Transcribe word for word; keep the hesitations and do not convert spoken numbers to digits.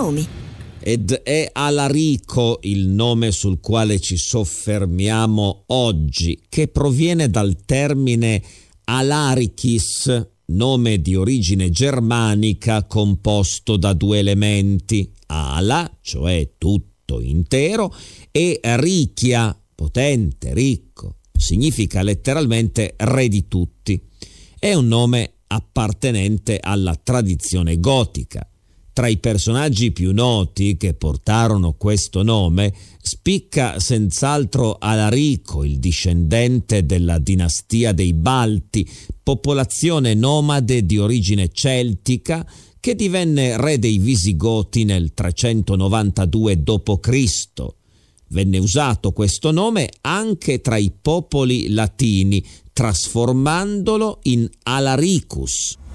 nomi. Ed è Alarico il nome sul quale ci soffermiamo oggi, che proviene dal termine Alarichis, nome di origine germanica composto da due elementi, ala, cioè tutto intero, e richia, potente, ricco, significa letteralmente re di tutti. È un nome appartenente alla tradizione gotica. Tra i personaggi più noti che portarono questo nome spicca senz'altro Alarico, il discendente della dinastia dei Balti, popolazione nomade di origine celtica che divenne re dei Visigoti nel trecentonovantadue dopo Cristo. Venne usato questo nome anche tra i popoli latini, trasformandolo in Alaricus.